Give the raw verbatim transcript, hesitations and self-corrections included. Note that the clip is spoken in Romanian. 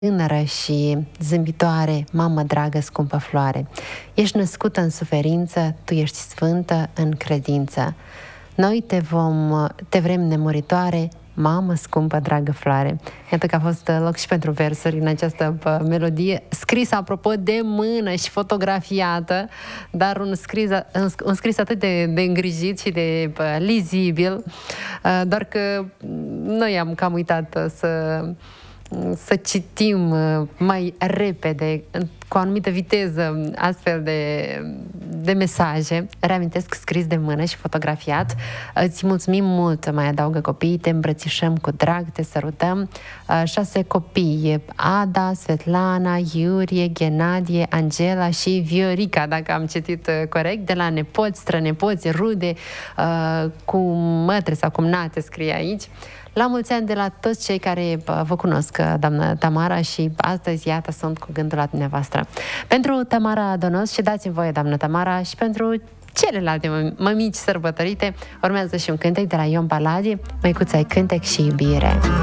Tânără și zâmbitoare, mamă dragă, scumpă floare, ești născută în suferință, tu ești sfântă în credință. Noi te vom, te vrem nemuritoare, mamă scumpă, dragă floare. Iată că a fost loc și pentru versuri în această pă, melodie, scrisă apropo de mână și fotografiată, dar un scris, un scris atât de, de îngrijit și de pă, lizibil, doar că noi am cam uitat să să citim mai repede, cu o anumită viteză, astfel de, de mesaje. Reamintesc, scris de mână și fotografiat. Îți mulțumim mult, mai adaugă copiii, te îmbrățișăm cu drag, te sărutăm. Șase copii, Ada, Svetlana, Iurie, Ghenadie, Angela și Viorica, dacă am citit corect, de la nepoți, strănepoți, rude, cu mătre sau cu nate, scrie aici. La mulți ani de la toți cei care vă cunosc, doamnă Tamara, și astăzi, iată, sunt cu gândul la dumneavoastră. Pentru Tamara Donos, și dați-mi voie, doamnă Tamara, și pentru celelalte mămici sărbătorite, urmează și un cântec de la Ion Paladi, Măicuța-i cântec și iubire.